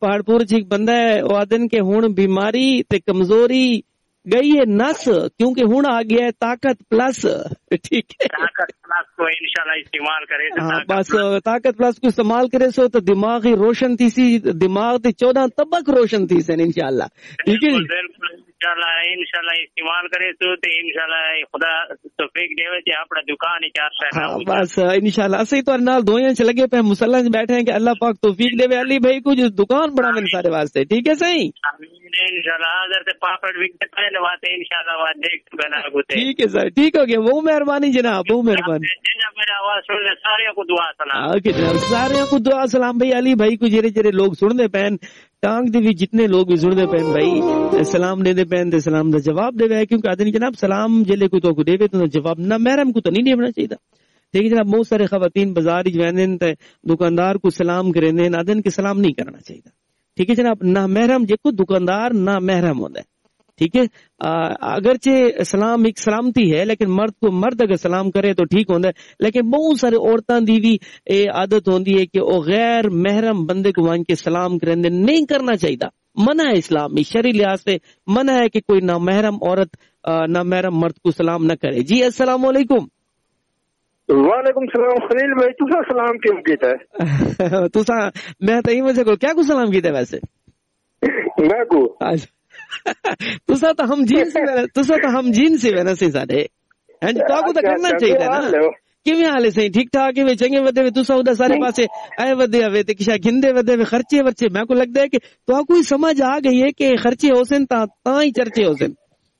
پہاڑپور چ ایک بندہ ہے وہ آدن کے ہن بیماری تے کمزوری گئی ہے نس کیونکہ ہن آ گیا ہے طاقت پلس. ٹھیک ہے طاقت پلس کو انشاءاللہ استعمال کرے ہاں بس طاقت پلس کو استعمال کرے سو تو دماغ ہی روشن تھی سی دماغ تے 14 طبق روشن تھی سن انشاءاللہ. ٹھیک ہے بالکل انشاءاللہ استعمال کرے تو انشاءاللہ خدا توفیق دے تے اپنا دکان ہی چار سے ہاں بس انشاءاللہ اسی تو نال دویاں چ لگے پہ مصلی چ بیٹھے ہیں کہ اللہ پاک توفیق دے علی بھائی کو جو دکان بناویں سارے واسطے. ٹھیک ہے صحیح انشاءاللہ حاضر تے پاپڑ وکتے پہلے واتے انشاءاللہ وا دیکھ بنا گتے. ٹھیک ہے سر ٹھیک ہو گیا بہت مہربانی جناب بہت مہربانی. میرا آواز سن لے سارے کو دعا سلام. جناب سارے کو دعا سلام بھائی علی بھائی کو جڑے جڑے لوگ سنتے پین ٹانگ دے بھی جتنے لوگ بھی سنتے پین بھائی سلام دے دے پین تے سلام دا جواب دے وے کیونکہ آدمی جناب سلام جلے کوئی تو کو دے تو جواب نہ محرم کو تو نہیں دینا چاہیے. ٹھیک ہے جناب بہت سارے خواتین بازار وچ ویندن تے دکاندار کو سلام کریندے آدن کے سلام نہیں کرنا چاہیے. ٹھیک ہے جناب نہ محرم جے کو دکاندار نہ محرم ہوندا ہے. ٹھیک ہے اگرچہ سلام ایک سلامتی ہے لیکن مرد کو مرد اگر سلام کرے تو ٹھیک ہوندا ہے لیکن بہت سارے عورتاں دی بھی عادت ہوندی ہے کہ وہ غیر محرم بندے کو وان کے سلام کریندے نہیں کرنا چاہیے. منع ہے اسلام میں شرعی لحاظ سے منع ہے کہ کوئی نامحرم عورت نامحرم مرد کو سلام نہ کرے. جی السلام علیکم. وعلیکم السلام خلیل بھائی تسا سلام کیوں کیتا ہے؟ تسا میں تو یہ مجھے کو کیا کو سلام کیتا ہے ویسے میں کو تسا تو ہم جین سے وینا سے سارے ہیں تو کو تو کرنا چاہیے نا. کیویں حال ہے صحیح ٹھیک ٹھاک ہے چنگے ودے تسا اودے سارے پاسے اے ودے اوے تے کشا گھندے ودے خرچے ورچے میں کو لگدا ہے کہ تو کوئی سمجھ آ گئی ہے کہ خرچے ہوسن تا ہی چرچے ہوسن.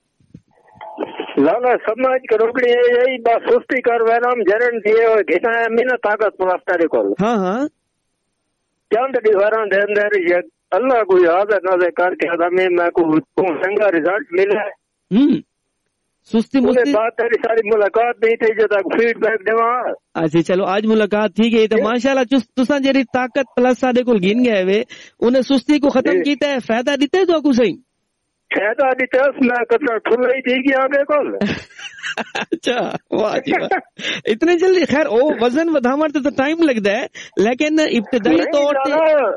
لالا سمجھ کرو کہ یہی بس سستی کر وینم جرن دیے ہوئے گھنا ہے مینا طاقت پلاسٹر کو ہاں ہاں چند دیواراں دے اندر یہ اللہ کوئی حاضر نظر کر کے آدمی میں کو چنگا رزلٹ ملا ہے. سستی مستی بات تیری ساری ملاقات نہیں تھی جو تک فیڈ بیک دیواں. اچھا چلو آج ملاقات تھی گئی تو ماشاءاللہ تساں جڑی طاقت پلس ساڈے کول گن گئے وے انہیں سستی کو ختم کیتا ہے فائدہ دیتا ہے تو کو صحیح فائدہ دیتا ہے میں کتنا ٹھل رہی تھی کہ آگے کول. اچھا واہ جی واہ اتنے جلدی خیر او وزن ودھاوڑ تے تو ٹائم لگدا ہے لیکن ابتدائی طور تے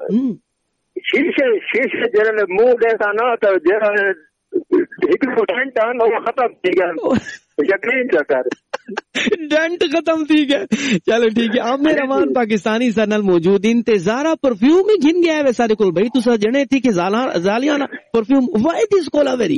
شیشے جڑے منہ دیتا نا تو جڑا ایک پرسنٹ آن وہ ختم تھی گیا یقین کر ڈنٹ ختم تھی گیا. چلو ٹھیک ہے عامر امان پاکستانی سر نال موجود انتظارہ پرفیوم ہی گھن گیا ہے سارے کول بھائی تسا جنے تھی کہ زالیانا perfume why this Cola very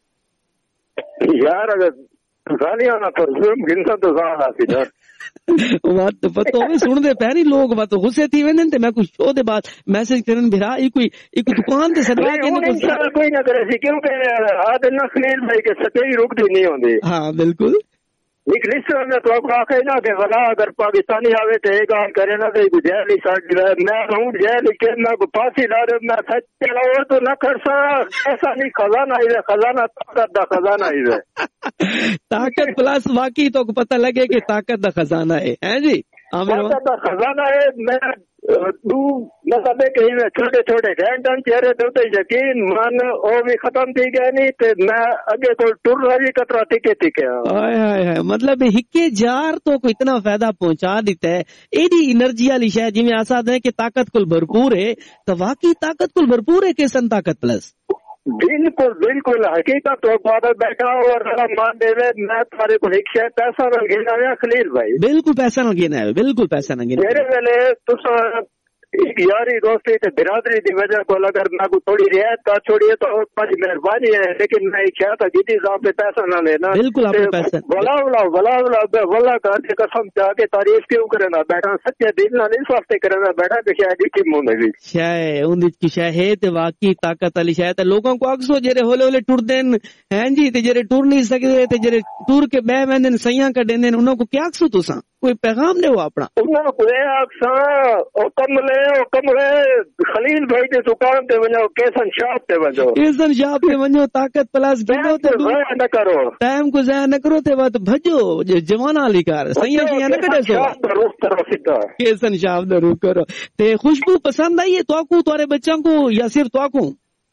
یار اگر زالیانا پرفیوم گھنتا تو زال آتی جار بات پتہ ہوے سن دے پہری لوگ بات غصے تھی وینن تے میں کچھ شو دے بعد میسج کرن بھرا ایک دکان تے سدوا کے کوئی نہ کرے سی کیونکہ آد نہ خلیل بھائی کے سچائی رکتی نہیں ہوندی. ہاں بالکل ایک لسٹ میں تو آپ آخر نا کہ بلا اگر پاکستانی آوے تو ایک آن کرے نا تو جیل ہی ساڑھ جو ہے میں ہوں جیل کے میں کو پاسی لا رہے میں سچ چلا اور تو نہ کر سا ایسا نہیں خزانہ ہی ہے خزانہ طاقت دا خزانہ ہی ہے. طاقت پلس واقعی تو پتہ لگے کہ طاقت دا خزانہ ہے جی طاقت دا خزانہ ہے. میں مطلب کہیں میں چھوٹے چھوٹے گھنٹن چہرے دوتے یقین من او بھی ختم تھی گیا نہیں تے میں اگے تو ٹر رہی کترا ٹکے مطلب ہکے جار تو کو اتنا فائدہ پہنچا دیتا ہے ایڈی انرجی والی شے جی میں آساد ہے کہ طاقت کل بھرپور ہے تو واقعی طاقت کل بھرپور ہے کیسن طاقت پلس بالکل بالکل حقیقت تو بادل بیٹھا اور مان دے میں تمہارے کو ایک شاید پیسہ نہ گھینا ہے خلیل بھائی بالکل پیسہ نہ گھینا ہے بالکل پیسہ نہ گھینا میرے ویلے تسا ایک یاری دوستی تے برادری دی وجہ کو اگر میں کو تھوڑی رعایت کا چھوڑیے تو بڑی مہربانی ہے لیکن میں کیا تھا جیتی صاحب پہ پیسہ نہ لینا بالکل آپ نے پیسہ ولا کر کے قسم چاہ کے تعریف کیوں کرنا بیٹھا سچے دل نہ نہیں واسطے کرنا بیٹھا کہ شاید کی منہ نہیں شاید ان کی شاید واقعی طاقت والی شاید لوگوں کو اکسو جڑے ہولے ہولے ٹر دین ہیں جی تے جڑے ٹر نہیں سکدے تے جڑے ٹر کے بہ ویندن سیاں کڈین انہاں کو کیا اکسو تساں کوئی پیغام دے وہ اپنا انہاں کو اے اکساں او کملے خلیل بھائی تے دکان تے ونجو کیسن شاپ تے ونجو طاقت پلاس گنو تے ضائع نہ کرو ٹائم کو ضائع نہ کرو تے وقت بھجو جوان علی کار سیاں نہ کڈے سو کیسن شاپ دے روح کرو تے خوشبو پسند آئی ہے تو کو تمہارے بچوں کو یا صرف تو کو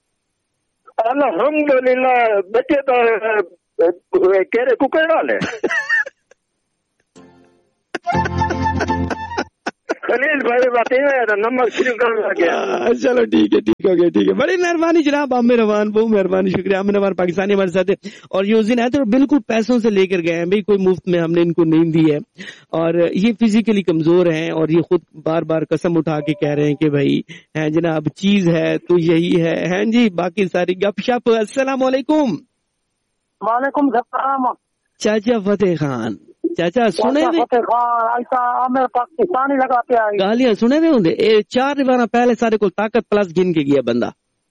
الحمدللہ بچے تو کہرے ککڑ ڈالے خلیل بھائی بتائیے نمبر شروع کر لگے. چلو ٹھیک ہو گیا. بڑی مہربانی جناب, عامر روان, بہت مہربانی, شکریہ. عامر روان پاکستانی ہمارے ساتھ ہے, اور یہ اس دن آئے تھے بالکل پیسوں سے لے کر گئے ہیں بھائی, کوئی مفت میں ہم نے ان کو نہیں دی ہے, اور یہ فزیکلی کمزور ہیں, اور یہ خود بار بار قسم اٹھا کے کہہ رہے ہیں کہ بھائی ہے جناب چیز ہے تو یہی ہے. ہیں جی, باقی ساری گپ شپ. السلام علیکم. وعلیکم السلام. چاچا فتح خان, چاچا سنے پاکستانی لگاتے ہیں گالیاں سنے ہوئے ہوں 4 بار پہلے سارے کو طاقت پلس گن کے گیا بندہ.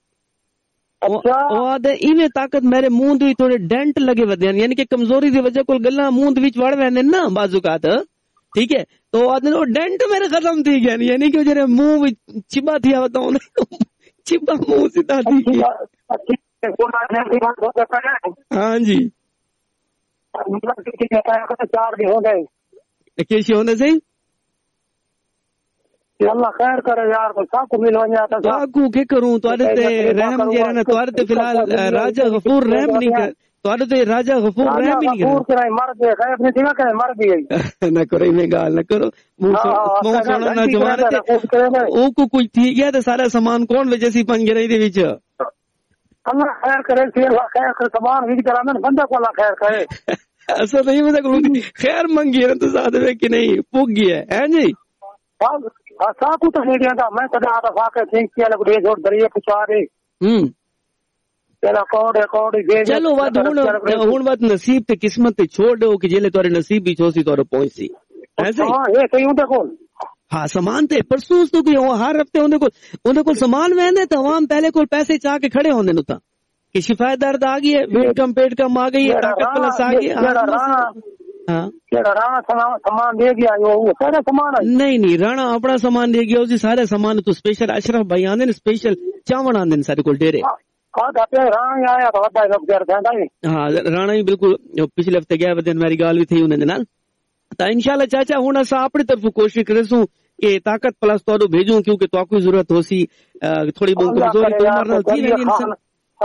ایویں طاقت میرے منہ تھوڑے ڈینٹ لگے ودے, یعنی کہ کمزوری دی وجہ کو گلا منہ وچ وڑ ویندے نا بعض اوقات, ٹھیک ہے, تو آدھے وہ ڈینٹ میرے ختم تھی گیا, یعنی کہ جڑے منہ چبا تھی آتا ہوں چبا منہ سیدھا تھی گیا. ہاں جی, 4 دن ہو گئے کیسے ہونے سے اللہ خیر کرے یار, کو مل ہو جاتا ساکو کے کروں تو رحم جی رہنا تو فی الحال راجا غفور رحم نہیں کر تو راجا غفور رحم ہی نہیں کر مر گئی نہ کرو میں گال نہ کرو منہ سونا نہ جوان او کو کوئی تھی گیا تو سارا سامان کون وجہ سی پنج گرئی دے وچ اللہ خیر کرے خیر کرے سامان وچ کرانا بندہ کو اللہ خیر کرے. ایسا نہیں مجھے کروں خیر منگی ہے تو ساتھ میں کہ نہیں پوگ گیا ہے جی ساکو تو نہیں دیا میں کدا آتا فاقے تھنک کیا لگ دے جوڑ دریے پچھا دے چلو ہوں بات نصیب تے قسمت تے چھوڑ دو کہ جیلے تورے نصیب بھی چھوسی تورے پہنچ سی ایسے ہاں سامان تے پرسوس تو کوئی ہر ہفتے اندے کو سامان وہندے تو عوام پہلے کو پیسے چاہ کے کھڑے ہوندے نتا کہ شفا درد آ گئی ہے, ویٹ کم پیٹ کم آ گئی ہے, طاقت پلس آ گئی ہے. سامان دے گیا سارا سامان نہیں رانا اپنا سامان دے گیا اسی سارے سامان تو اسپیشل اشرف بھائی آندے اسپیشل چاول آندے سارے کو ڈیرے. ہاں رانا ہی بالکل پچھلے ہفتے گیا ودن میری گال بھی تھی انہوں نے تو انشاءاللہ چاچا ہوں اصا اپنی طرف کوشش کرسوں کہ طاقت پلس تو بھیجوں کیونکہ تو کوئی ضرورت ہو سی تھوڑی بہت کمزوری تو مرنا تھی انسان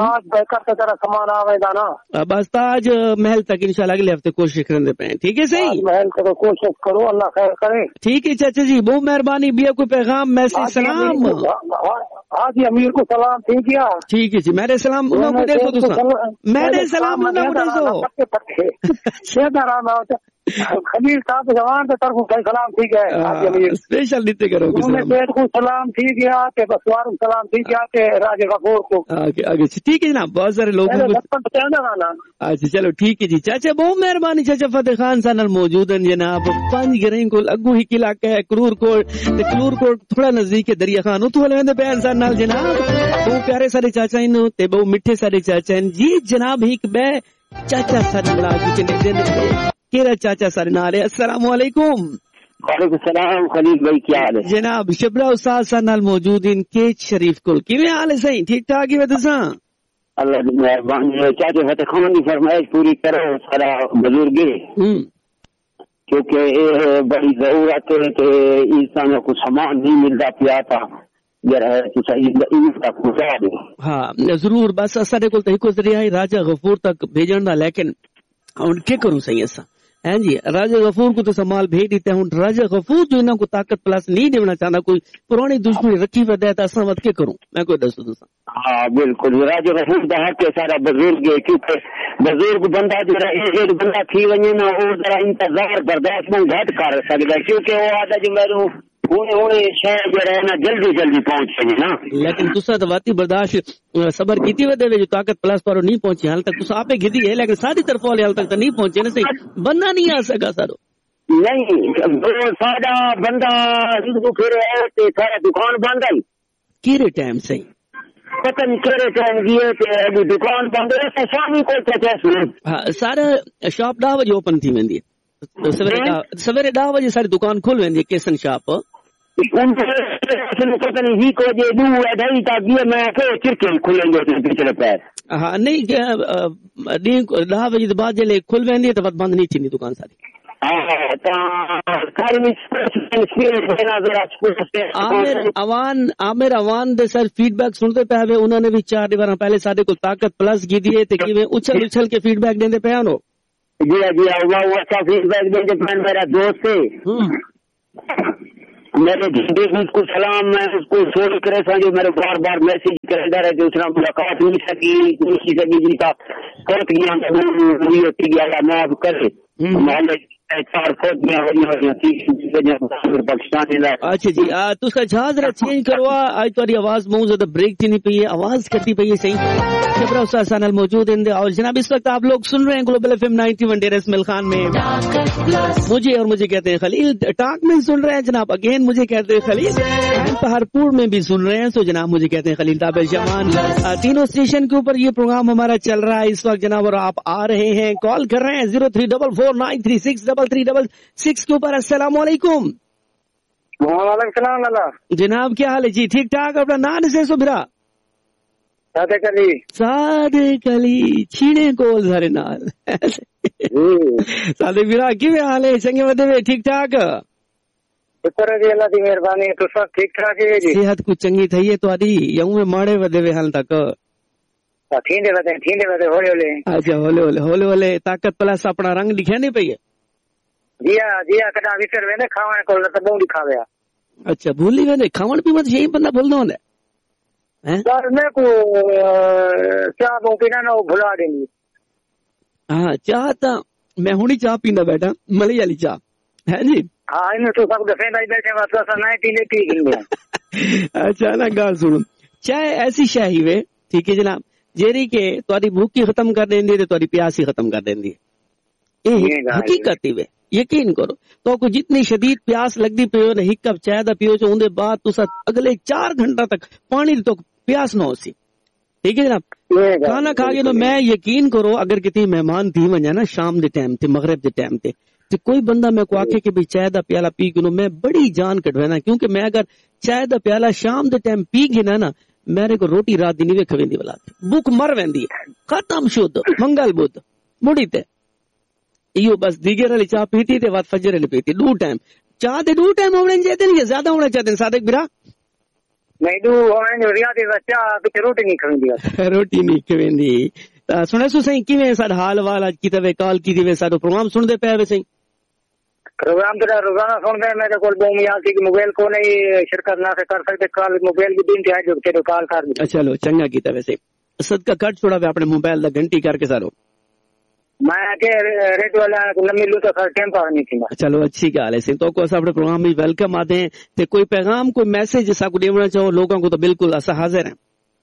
بس تاج محل تک انشاءاللہ اگلے ہفتے کوشش کرنے پہ. ٹھیک ہے صحیح محل تک کوشش کرو اللہ خیر کرے. ٹھیک ہے چاچا جی بہت مہربانی. بیا کوئی پیغام میسج سلام ہاں جی امیر کو سلام ٹھیک ہے ٹھیک ہے جی میرے سلام انہوں کو دے سو میرے سلام انہوں کو دے سو خلیل صاحب جوان کے طرف سلام ٹھیک ہے اسپیشل دیتے کرو پیٹ کو سلام ٹھیک ہے کہ بسوار سلام ٹھیک ہے کہ راج غفور کو آگے ٹھیک ہے جناب بہت سارے لوگ اچھا چلو ٹھیک ہے جی چاچا بہت مہربانی. چاچا فتح خان سان موجود ہیں جناب 5 گرئی کو اگو ہی علاقہ ہے کرور کوٹ تھوڑا نزدیک ہے دریا خان اتو والے پہ انسان نال جناب بہت پیارے سارے چاچا تے بہت میٹھے سارے چاچا ہیں جی جناب ایک بے چاچا سارے بڑا کیرا چاچا سارے نال ہے. السلام علیکم. وعلیکم السلام خلیل بھائی کیا حال ہے جناب شبرا استاد سان نال موجود ان کیچ شریف کو کیویں حال ہے صحیح ٹھیک ٹھاک ہی تساں اللہ کی مہربانی. چاچا فتح خان کی فرمائش پوری کرو سارا بزرگ کیونکہ یہ بڑی ضرورت ہے کہ انسانوں کو سامان نہیں ملتا پیا تھا ہاں ضرور بس سارے کو ایک ذریعہ ہے راجا غفور تک بھیجن دا لیکن ہوں کیا کروں صحیح ایسا ہے جی راجا غفور کو تو سمال بھیج دیتے ہوں راجا غفور جو انہوں کو طاقت پلس نہیں دینا چاہتا کوئی پرانی دشمنی رکھی ودا ہے تو اصل وقت کیا کروں میں کوئی دسو دوسا. ہاں بالکل راجا غفور کا حق ہے سارا بزرگ ہے کیونکہ بزرگ بندہ جو ایک بندہ تھی وجے نا وہ ذرا انتظار برداشت میں گھٹ کر سکتا کیونکہ وہ آدھا جو میرے ہونے شہر جو ہے نا جلدی پہنچ سکے نا لیکن تسا تو واتی برداشت صبر کیتی ودے جو طاقت پلس پر نہیں پہنچی حال تک تسا آپ گدی ہے لیکن ساری طرف والے حال تک تو نہیں پہنچے نا صحیح بندہ نہیں آ سکا سارو نہیں ساڈا بندہ پھر سارا دکان بند ہے کیرے ٹائم صحیح پتہ نہیں کیرے ٹائم گئے دکان بند ہے شامی کو سارا شاپ 10 بجے اوپن تھی ویندی سویرے 10 بجے ساری دکان کھل ویندی ہے کیسن شاپ ہاں نہیں 10 بجے بعد جلے کھل ویندی ہے تو بند نہیں تھی دکان ساری. عامر اوان دے سر فیڈ بیک سنتے پہ ہوئے انہوں نے بھی 4 بار پہلے سارے کو طاقت پلس کی دیے تے کیویں اچھل کے فیڈ بیک دیندے پے ہو. جی اچھا فیڈ بیک دیندے پے میرا دوست ہے میرے جھنڈے کو سلام، میں اس کو سوچ کرے تھا جو میرے بار بار میسج کرتا رہے اس طرح ملاقات نہیں سکی جی کا بہت گیا میں اب کرے چار اچھا جی تو کا جہاز چینج کروا آج تاری آواز بہت زیادہ بریک تھی نہیں پی ہے، آواز کرتی پی ہے صحیح خبر استاد سانل موجود ہیں اور جناب اس وقت آپ لوگ سن رہے ہیں گلوبل FM 91 ڈیرس مل خان میں مجھے اور مجھے کہتے ہیں خلیل ٹاک میں سن رہے ہیں جناب، اگین مجھے کہتے ہیں خلیل پہاڑپور میں بھی سن رہے ہیں، سو جناب مجھے کہتے ہیں خلیل تابع جمان، تینوں اسٹیشن کے اوپر یہ پروگرام ہمارا چل رہا ہے اس وقت جناب، اور آپ آ رہے ہیں کال کر رہے ہیں 0344936366 کے اوپر۔ السلام علیکم۔ وعلیکم السلام اللہ جناب کیا حال ہے جی؟ ٹھیک ٹھاک؟ اپنا نام سے سو برا صادق علی چھیڑے کول سارے نال صادق برا کی حال ہے؟ چنگے ودے وے ٹھیک ٹھاک؟ شکر ہے جی اللہ دی مہربانی، تو سب ٹھیک ٹھاک ہے جی؟ صحت کچھ چنگی تھی ہے تہاڈی یوں میں ماڑے ودے وے حال تک؟ تھیندے ودے ہولے ہولے۔ اچھا ہولے ہولے طاقت پلس اپنا رنگ دکھا نہیں پئی ہے؟ جی کدا وچر ویندے کھاون کول تے بہوں دکھا ویا۔ اچھا بھولی ویندے کھاون پیون یہی بندہ بھولدا ہوندا ہے ہیں؟ سر میں کو چاہ بو پینا نہ بھلا دینی۔ ہاں چاہ تا میں ہونی چاہ پیندا بیٹھا ملی والی چاہ ہے جی۔ ہاں انہوں تو سب دفعہ دائی بیٹھے واسطہ سا نہ پی لیتی گندے۔ اچھا نا گال سنو، چائے ایسی شے ہی وے ٹھیک ہے جناب جیری کہ تہاڈی بھوک ختم کر دیندی ہے تے تہاڈی پیاس ہی ختم کر دیندی ہے، یہ حقیقت ہی وے، یقین کرو تو کو جتنی شدید پیاس لگتی پیو نے ایک کپ چائے دا پیو چ اون دے بعد تسا اگلے 4 گھنٹہ تک پانی تو پیاس نہ ہوسی، ٹھیک ہے جناب۔ کھانا کھا کے تو میں یقین کرو اگر کتنی مہمان تھی ونجا نا شام دے ٹائم تے مغرب دے ٹائم تے کوئی بندہ میں کو آکھے کہ بھی چائے دا پیالہ پی کے میں بڑی جان کٹوینا، کیونکہ میں اگر چائے دا پیالہ شام دے ٹائم پی گنا نا میرے کو روٹی رات دی نہیں ویکھ ویندی بلا بھوک مر ویندی ختم شد منگل بدھ مڑی تے ایو بس دیگر والی چاہ پیتی تے بعد فجر والی پیتی دو ٹائم چاہ دے دو ٹائم ہونے چاہتے ہیں یا زیادہ ہونے چاہتے ہیں صادق برا؟ نہیں دو ہونے ریاضی چاہ پیچھے روٹی نہیں کھویندی روٹی نہیں کھویندی۔ سنے سو سہی کیویں ساڈا حال والا کیتے وے کال کیتی وے ساڈا پروگرام سن دے پے وے سہی؟ پروگرام تو روزانہ سن دے، میرے کول بہت یاد سی کہ موبائل کو نہیں شرکت نہ کر سکتے، کال موبائل کی دن تھی جو کہ کال کر دی۔ چلو چنگا کیتا ویسے صدقہ کٹ چھوڑا وے اپنے موبائل دا گھنٹی کر کے سارو میں کہ ریڈیو والا نہ ملو تو سر ٹائم پاس نہیں تھی۔ چلو اچھی گل ہے تو کو اپنے پروگرام میں ویلکم آتے ہیں تے کوئی پیغام کوئی میسج جسا کو دینا چاہو لوگوں کو تو بالکل اسا حاضر ہیں۔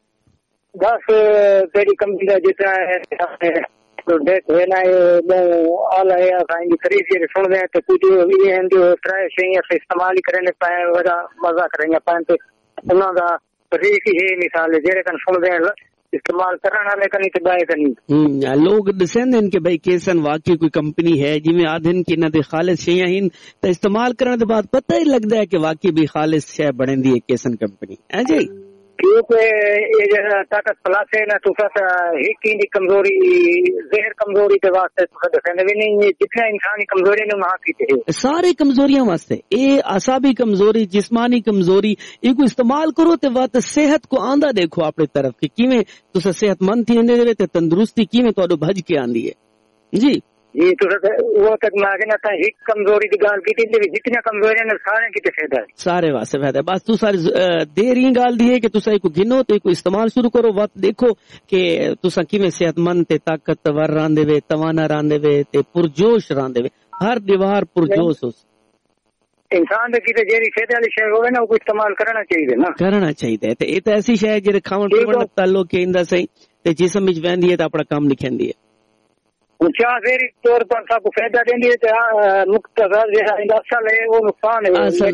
بس تیری کمپنی کا جتنا ہے تو دیکھ ہونا ہے آل ہے اسائیں دی خرید کے سن دے تے کچھ یہ ہیں جو ٹرائی شے استعمال کرنے پائے ودا مزہ کریں پائے تے انہاں دا طریق ہی مثال جڑے کن سن دے استعمال کرنا والے کنی تے بائے کنی لوگ دسین ان کے بھائی کیسن واقعی کوئی کمپنی ہے جی میں آدھن کی نہ خالص شیاں ہن تے استعمال کرنے دے بعد پتہ ہی لگدا ہے کہ واقعی بھی خالص شے بنے دی ہے کیسن کمپنی ہے جی، کیونکہ یہ جو طاقت پلاس ہے نا تو ایک کی کمزوری زہر کمزوری کے واسطے تو دسیں بھی نہیں جتنا انسانی کمزوری نے وہاں کی سارے کمزوریاں واسطے اے اعصابی کمزوری جسمانی کمزوری یہ کو استعمال کرو تے وقت صحت کو آندا دیکھو اپنی طرف کہ کیویں تسا صحت مند تھی اندے تے تندرستی کیویں تہاڈو بھج کے آندی ہے جی۔ جی تو وہ تک میں کہنا تھا ایک کمزوری کی گل کی جتنی کمزوری نے سارے کی فائدہ ہے سارے واسطے فائدہ ہے، بس تو سارے دیر ہی گل دی ہے کہ تسا کو گنو تے کو استعمال شروع کرو وقت دیکھو کہ تسا کیویں صحت مند تے طاقتور راندے وے توانا راندے وے تے پرجوش راندے وے ہر دیوار پرجوش ہو انسان دے کیتے جیری فائدہ والی شے ہوے نا وہ استعمال کرنا چاہیے نا کرنا چاہیے تے اے تے ایسی شے جڑے کھاون پیون دا تعلق ہے اندا صحیح تے جسم وچ ویندی ہے تے اپنا کام لکھیندی ہے چاہ زہری طور پر سب کو فائدہ دیندی ہے تے مختصر جہاں اصل ہے وہ نقصان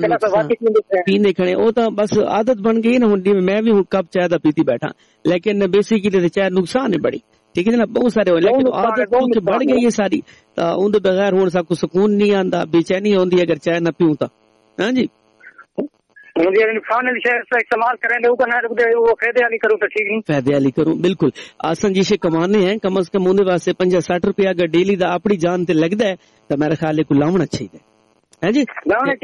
ہے پینے کھڑے وہ تو بس عادت بن گئی نا ہن میں بھی کپ چائے دا پیتی بیٹھا لیکن بیسیکلی چائے نقصان ہے بڑی ٹھیک ہے نا بہت سارے لیکن عادت بڑھ گئی ہے ساری تو ان بغیر ہوں سب کو سکون نہیں آندا بے چینی ہوندی اگر چائے نہ پیوں تا ہاں جی نقصان استعمال کریں وہ فائدے والی کروں تو ٹھیک نہیں فائدے والی کروں بالکل آسن جیسے کمانے ہیں کم از کم اندر واسطے 50-60 روپیہ اگر ڈیلی دا اپنی جان تے لگدا ہے تو میرا خیال ہے کو لاونا چاہیے ہے جی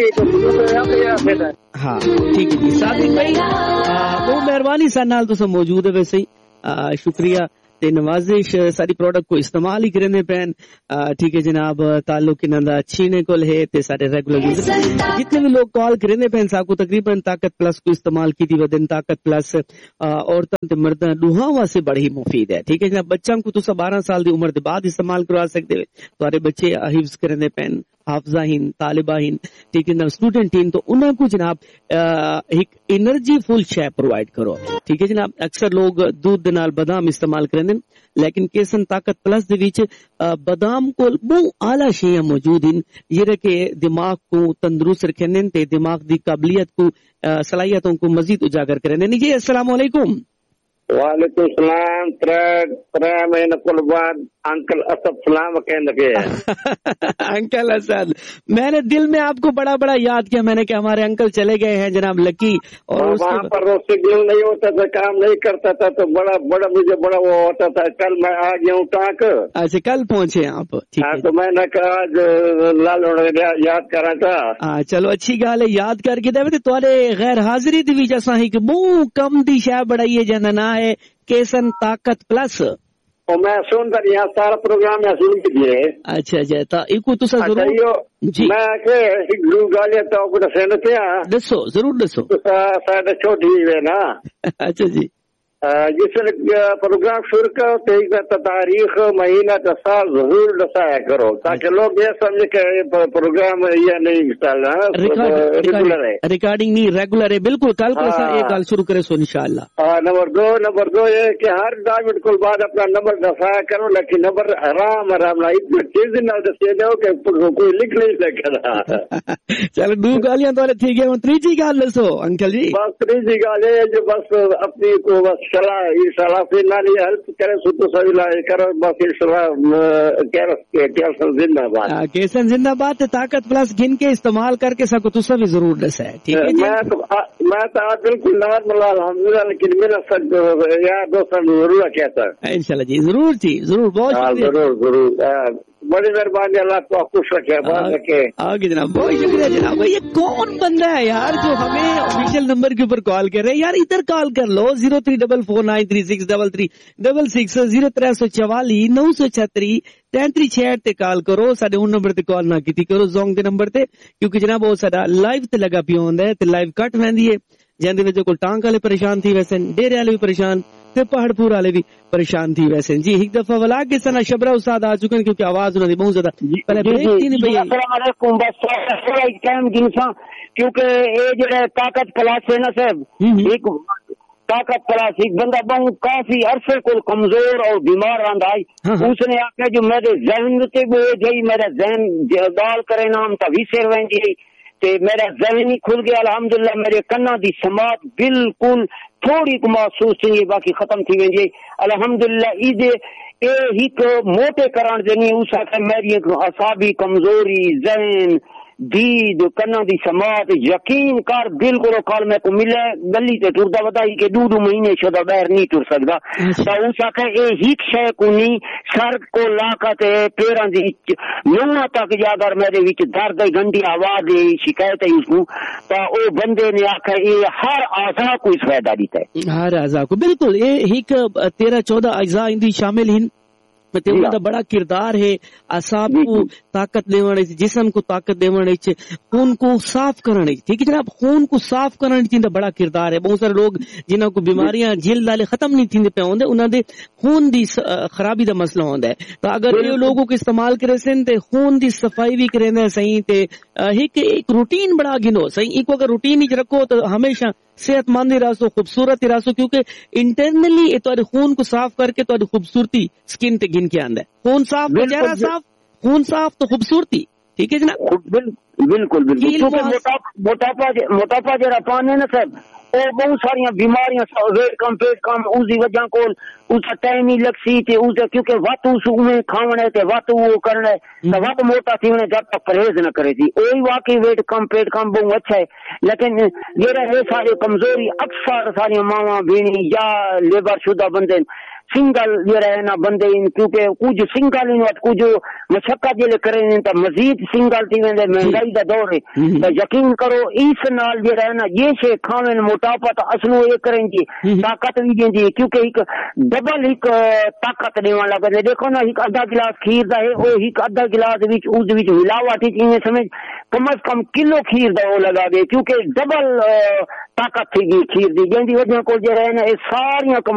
ہاں ٹھیک ہے جی صادق بھائی بہت مہربانی سن نال تساں موجود ہے ویسے ہی شکریہ تے نوازش ساری پروڈکٹ کو استعمال ہی کرنے پین. ٹھیک ہے جناب, تعلق انہاں دا چھینے کول ہے تے سارے ریگولر یوزر جتنے بھی لوگ کال کرنے پین ساکو تقریباً طاقت پلس کو استعمال کی تھی ودن. طاقت پلس عورتاں تے مرداں دوہاں واسطے بڑی مفید ہے. ٹھیک ہے جناب, بچوں کو تسا 12 سال دی عمر دے بعد استعمال کروا سکتے ہو. تہاڈے بچے حفظ کرنے پین, حافظہ ہین, طالبہ ہین, ٹھیک ہے جناب, اسٹوڈنٹ ہین, تو انہاں کو جناب ایک انرجی فل شے پرووائڈ کرو. ٹھیک ہے جناب, اکثر لوگ دودھ دے نال بادام استعمال کرنے لیکن کیسن طاقت پلس دے وچ بادام کو بہت اعلی شیاں موجود ہیں جڑے کہ دماغ کو تندرست رکھنے تے دماغ دی قابلیت کو صلاحیتوں کو مزید اجاگر کرنے. جی السلام علیکم. وعلیکم السلام. ترے مہینے کل بعد انکل اسد سلام کہنے لگے. انکل اسد, میں نے دل میں آپ کو بڑا بڑا یاد کیا, میں نے کہا ہمارے انکل چلے گئے ہیں جناب لکی, اور وہاں پر سگنل نہیں ہوتا تھا, کام نہیں کرتا تھا, تو بڑا مجھے بڑا وہ ہوتا تھا. کل میں آ گیا ہوں ٹانک. اچھا کل پہنچے آپ. تو میں نے کہا آج لال یاد کرا تھا. چلو اچھی گال ہے, یاد کر کے دے تے غیر حاضری دی وجہ سے ہی کہ بہت کم دی شے بڑائی ہے جنا نا ہے کیسن طاقت پلس. اور میں سن کر یہاں سارا پروگرام میں سن کیجیے. اچھا جی, تو ایک تو ضرور جی میں کہ گالیاں تو کچھ سہمت ہیں. دسو ضرور دسو. ساڈے چھوٹی ہے نا. اچھا جی, جس پروگرام شروع کرو تاریخ مہینہ کا سال ضرور دسایا کرو تاکہ لوگ یہ سمجھے کہ پروگرام یہ نہیں ریگولر ہے. ریکارڈنگ نہیں ریگولر ہے, بالکل. کل کو ایک گل شروع کرے سو انشاءاللہ. نمبر دو یہ کہ ہر 10 منٹ کو بعد اپنا نمبر دسایا کرو, لیکن نمبر آرام نہ اتنی تیزی نہ دسے جاؤ کہ کوئی لکھ نہیں سکتا. چلو دو گالیاں تو ٹھیک ہے, تیجی گال دسو انکل جی. بس تیجی گال ہے جو بس اپنی کو بس انشاءاللہ پھر نالی ہیلپ کرے سو سبھی لائے کرو بس انشاءاللہ. کیسن زندہ باد. کیسن زندہ باد. طاقت پلس گن کے استعمال کر کے سکو تو سب ضرور دس ہے. ٹھیک ہے, میں تو بالکل نارمل الحمدللہ, لیکن میرا سب یار دوستوں ضرور کہتا ہے انشاءاللہ. جی ضرور جی ضرور, بہت ضرور. بڑی مہربانی, اللہ کو خوش رکھے, بات رکھے. آگے جناب, بہت شکریہ جناب. یہ کون بندہ ہے یار جو ہمیں آفیشیل نمبر کے اوپر کال کر رہے ہیں؟ یار ادھر کال کر لو 0344936336 0344 936 3366 تے کال کرو. ساڈے ان نمبر تے کال نہ کیتی کرو زونگ دے نمبر تے, کیونکہ جناب وہ ساڈا لائیو تے لگا پیا ہوندا ہے تے لائیو کٹ ویندی ہے جن دے وچ کوئی ٹانک والے پریشان تھی ویسے, ڈیرے والے بھی پریشان تے پہاڑ پور والے بھی پریشان تھی ویسے. جی ایک دفعہ ولا کے سنا شبرا استاد آ چکے ہیں کیونکہ آواز انہوں نے بہت زیادہ پہلے بریک تھی نہیں بھئی. السلام علیکم. بس ٹائم گنسا کیونکہ یہ جو طاقت پلاس ہے نا صاحب, ایک طاقت پلاس ایک بندہ بہت کافی عرصے کو کمزور اور بیمار رہا ہے. اس نے آخیا جو میرے ذہن تے وہ جی میرا ذہن دال کرے نام تا ویسر وین جی تے میرا ذہن ہی کھل گیا الحمدللہ. میرے کنا دی سماعت بالکل تھوڑی کو محسوس تھی, باقی ختم تھی وین جی الحمدللہ. ایک موٹے کران دینی اس آخر میری اعصابی کمزوری, ذہن, دید, کنا دی سماعت یقین کر بالکل کال میں کو ملے گلی تے ٹردا بتائی کہ 2 مہینے شدہ باہر نہیں ٹر سکتا. تو اس آخر یہ ہیک شے کو نہیں سر کو لا کے پیراں دی نونا تک جا کر میرے وچ درد گنڈی آواز شکایت ہے اس کو, تو او بندے نے آخر یہ ہر اعضاء کو اس فائدہ دیتا ہے. ہر اعضاء کو بالکل. یہ ہیک 13-14 اعضاء اندی شامل ہیں. بڑا کردار ہے اعصاب کو طاقت دیونے, جسم کو طاقت دیونے, خون کو صاف کرنے. ٹھیک ہے جناب, خون کو صاف کرنے دا بڑا کردار ہے. بہت سارے لوگ جنہاں کو بیماریاں جلد والے ختم نہیں تھیندے پے ہوندے, انہاں دے خون دی خرابی دا مسئلہ ہوندا ہے. تو اگر یہ لوگوں کو استعمال کرے سن تے خون دی صفائی بھی کرے صحیح, تے ایک روٹین بڑا گنو صحیح. ایک اگر روٹین ہی رکھو تو ہمیشہ صحت مند ہی رہو, خوبصورت ہی رہو, کیونکہ انٹرنلی تہاڈے خون کو صاف کر کے تہاڈی خوبصورتی سکن تے گن کے آندا ہے. خون صاف تو چہرہ صاف, خون صاف تو خوبصورتی. ٹھیک ہے جناب, بالکل. موٹاپا جڑا پانے نا صاحب اور بہت ساری بیماریاں ویٹ کم پیٹ کم اس دی وجہ کو اس کا ٹائم ہی لگ سی تے اس کیونکہ وقت اس میں کھاونا ہے تے وقت وہ کرنا ہے تو وقت موٹا تھی انہیں جب تک پرہیز نہ کرے تھی. وہی واقعی ویٹ کم پیٹ کم بہت اچھا ہے, لیکن یہ رہے ساری کمزوری اکثر ساری ماواں بہنی یا لیبر شدہ بندے سنگل جڑا ہے نا بندے کیونکہ کچھ سنگل کچھ مشقت جلے کریں تو مزید سنگل تھی ویندے مہنگائی دا دور ہے تو یقین کرو اس نال جڑا ہے نا یہ شے کھاویں موٹاپا تو اصلو یہ کریں جی طاقت بھی دیں جی کیونکہ ایک ڈبل ایک طاقت دیوان لگا دے دیکھو نا ایک آدھا گلاس کھیر دا ہے او ایک آدھا گلاس وچ اس وچ ملاوٹ ہے سمجھ کم از کم کلو کھیر دا وہ لگا دے کیونکہ ڈبل طاقت تھی گی کھیر دی جن دی وجہ کو جڑا ہے نا یہ ساریاں